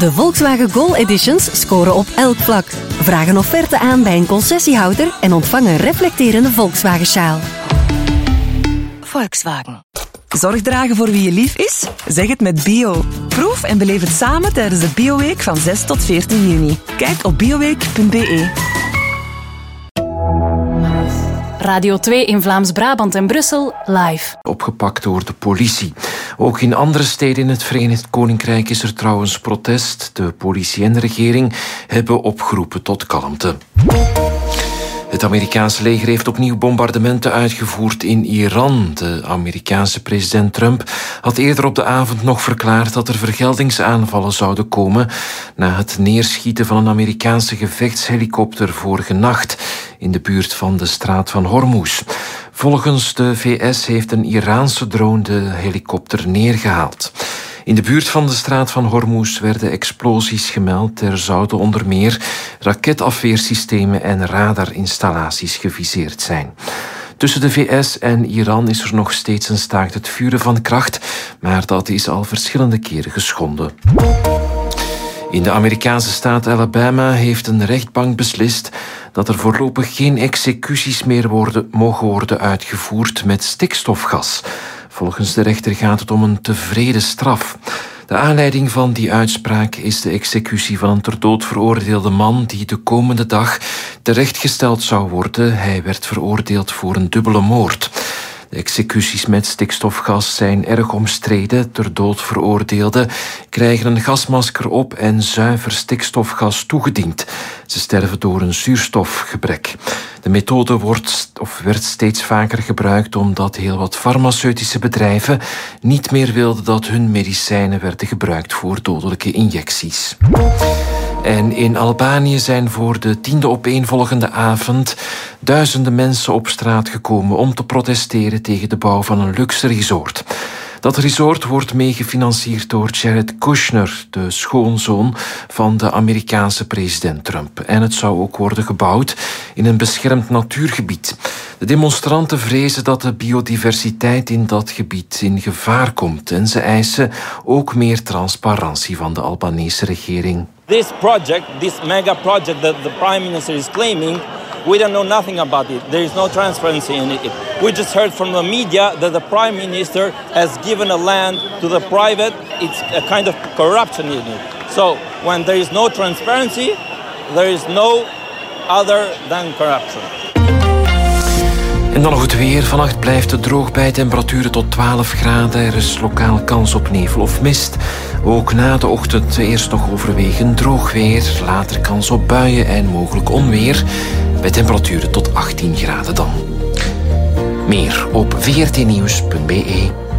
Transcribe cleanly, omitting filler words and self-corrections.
De Volkswagen Gol Editions scoren op elk vlak. Vraag een offerte aan bij een concessiehouder en ontvang een reflecterende Volkswagen-sjaal. Volkswagen. Zorg dragen voor wie je lief is? Zeg het met bio. Proef en beleef het samen tijdens de Bioweek van 6 tot 14 juni. Kijk op bioweek.be. Radio 2 in Vlaams-Brabant en Brussel, live. Opgepakt door de politie. Ook in andere steden in het Verenigd Koninkrijk is er trouwens protest. De politie en de regering hebben opgeroepen tot kalmte. Het Amerikaanse leger heeft opnieuw bombardementen uitgevoerd in Iran. De Amerikaanse president Trump had eerder op de avond nog verklaard dat er vergeldingsaanvallen zouden komen na het neerschieten van een Amerikaanse gevechtshelikopter vorige nacht in de buurt van de straat van Hormuz. Volgens de VS heeft een Iraanse drone de helikopter neergehaald. In de buurt van de straat van Hormuz werden explosies gemeld. Er zouden onder meer raketafweersystemen en radarinstallaties geviseerd zijn. Tussen de VS en Iran is er nog steeds een staakt het vuren van kracht, maar dat is al verschillende keren geschonden. In de Amerikaanse staat Alabama heeft een rechtbank beslist dat er voorlopig geen executies meer mogen worden uitgevoerd met stikstofgas. Volgens de rechter gaat het om een tevreden straf. De aanleiding van die uitspraak is de executie van een ter dood veroordeelde man die de komende dag terechtgesteld zou worden. Hij werd veroordeeld voor een dubbele moord. De executies met stikstofgas zijn erg omstreden. Ter dood veroordeelden krijgen een gasmasker op en zuiver stikstofgas toegediend. Ze sterven door een zuurstofgebrek. De methode werd steeds vaker gebruikt omdat heel wat farmaceutische bedrijven niet meer wilden dat hun medicijnen werden gebruikt voor dodelijke injecties. En in Albanië zijn voor de 10e opeenvolgende avond duizenden mensen op straat gekomen om te protesteren tegen de bouw van een luxe resort. Dat resort wordt meegefinancierd door Jared Kushner, de schoonzoon van de Amerikaanse president Trump. En het zou ook worden gebouwd in een beschermd natuurgebied. De demonstranten vrezen dat de biodiversiteit in dat gebied in gevaar komt. En ze eisen ook meer transparantie van de Albanese regering. This project, this mega project that the prime minister is claiming, we don't know nothing about it. There is no transparency in it. We just heard from the media that the prime minister has given a land to the private. It's a kind of corruption in it. So when there is no transparency, there is no other than corruption. En dan nog het weer. Vannacht blijft het droog bij temperaturen tot 12 graden. Er is lokaal kans op nevel of mist. Ook na de ochtend eerst nog overwegend droog weer. Later kans op buien en mogelijk onweer. Bij temperaturen tot 18 graden dan. Meer op vrtnieuws.be.